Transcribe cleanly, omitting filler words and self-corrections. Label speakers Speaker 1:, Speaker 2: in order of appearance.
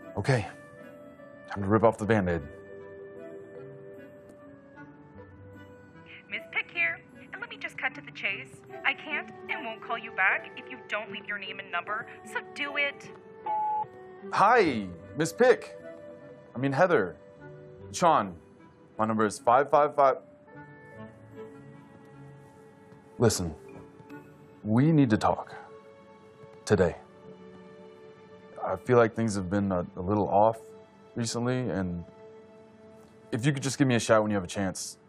Speaker 1: Okay, time to rip off the Band-Aid.
Speaker 2: Miss Pick here, and let me just cut to the chase. I can't and won't call you back if you don't leave your name and number, so do it.
Speaker 1: Hi, Miss Pick. Heather. Sean, my number is 555. Listen, we need to talk. Today. I feel like things have been a little off recently, and if you could just give me a shout when you have a chance,